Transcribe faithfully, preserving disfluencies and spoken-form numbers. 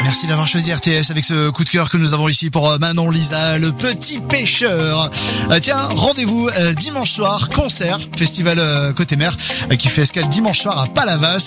merci d'avoir choisi R T S avec ce coup de cœur que nous avons ici pour Manon Lisa, le petit pêcheur. Euh, tiens, rendez-vous euh, dimanche soir, concert, festival euh, Côté Mer, euh, qui fait escale dimanche soir à Palavas.